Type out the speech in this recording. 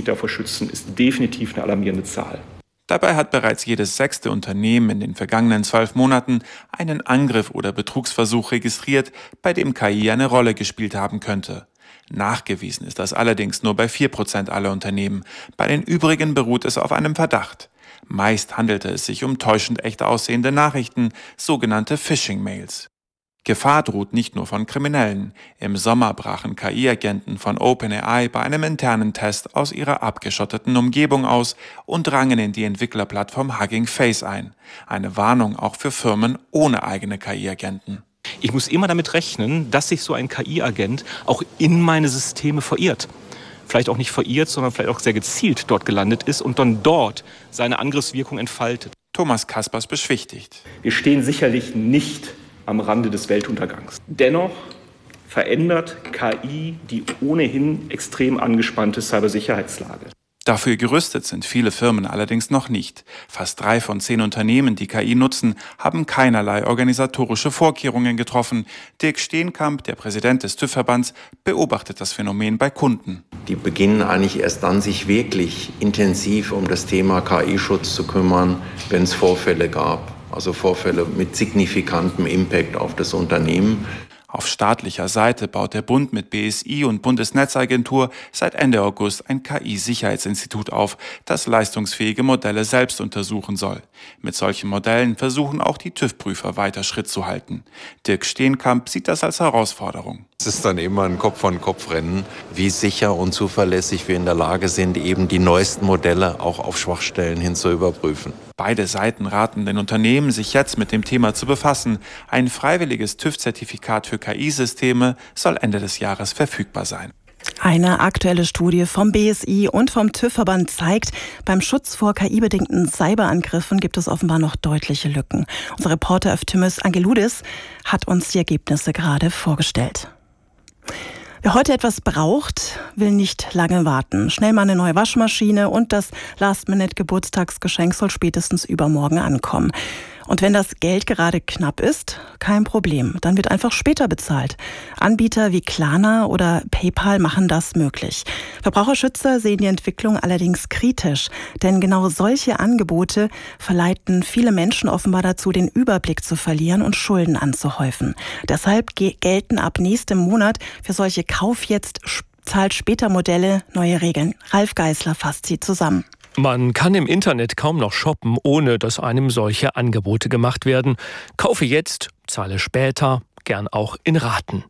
davor schützen, ist definitiv eine alarmierende Zahl. Dabei hat bereits jedes 6. Unternehmen in den vergangenen 12 Monaten einen Angriff oder Betrugsversuch registriert, bei dem KI eine Rolle gespielt haben könnte. Nachgewiesen ist das allerdings nur bei 4% aller Unternehmen. Bei den übrigen beruht es auf einem Verdacht. Meist handelte es sich um täuschend echt aussehende Nachrichten, sogenannte Phishing-Mails. Gefahr droht nicht nur von Kriminellen. Im Sommer brachen KI-Agenten von OpenAI bei einem internen Test aus ihrer abgeschotteten Umgebung aus und drangen in die Entwicklerplattform Hugging Face ein. Eine Warnung auch für Firmen ohne eigene KI-Agenten. Ich muss immer damit rechnen, dass sich so ein KI-Agent auch in meine Systeme verirrt. Vielleicht auch nicht verirrt, sondern vielleicht auch sehr gezielt dort gelandet ist und dann dort seine Angriffswirkung entfaltet. Thomas Kaspers beschwichtigt. Wir stehen sicherlich nicht am Rande des Weltuntergangs. Dennoch verändert KI die ohnehin extrem angespannte Cybersicherheitslage. Dafür gerüstet sind viele Firmen allerdings noch nicht. Fast 3 von 10 Unternehmen, die KI nutzen, haben keinerlei organisatorische Vorkehrungen getroffen. Dirk Steenkamp, der Präsident des TÜV-Verbands, beobachtet das Phänomen bei Kunden. Die beginnen eigentlich erst dann, sich wirklich intensiv um das Thema KI-Schutz zu kümmern, wenn es Vorfälle gab. Also Vorfälle mit signifikantem Impact auf das Unternehmen. Auf staatlicher Seite baut der Bund mit BSI und Bundesnetzagentur seit Ende August ein KI-Sicherheitsinstitut auf, das leistungsfähige Modelle selbst untersuchen soll. Mit solchen Modellen versuchen auch die TÜV-Prüfer weiter Schritt zu halten. Dirk Steenkamp sieht das als Herausforderung. Es ist dann immer ein Kopf-an-Kopf-Rennen, wie sicher und zuverlässig wir in der Lage sind, eben die neuesten Modelle auch auf Schwachstellen hin zu überprüfen. Beide Seiten raten den Unternehmen, sich jetzt mit dem Thema zu befassen. Ein freiwilliges TÜV-Zertifikat für KI-Systeme soll Ende des Jahres verfügbar sein. Eine aktuelle Studie vom BSI und vom TÜV-Verband zeigt, beim Schutz vor KI-bedingten Cyberangriffen gibt es offenbar noch deutliche Lücken. Unser Reporter Efthymis Angeloudis hat uns die Ergebnisse gerade vorgestellt. Wer heute etwas braucht, will nicht lange warten. Schnell mal eine neue Waschmaschine und das Last-Minute-Geburtstagsgeschenk soll spätestens übermorgen ankommen. Und wenn das Geld gerade knapp ist, kein Problem. Dann wird einfach später bezahlt. Anbieter wie Klarna oder PayPal machen das möglich. Verbraucherschützer sehen die Entwicklung allerdings kritisch. Denn genau solche Angebote verleiten viele Menschen offenbar dazu, den Überblick zu verlieren und Schulden anzuhäufen. Deshalb gelten ab nächstem Monat für solche Kauf jetzt, zahlt später Modelle neue Regeln. Ralf Geißler fasst sie zusammen. Man kann im Internet kaum noch shoppen, ohne dass einem solche Angebote gemacht werden. Kaufe jetzt, zahle später, gern auch in Raten.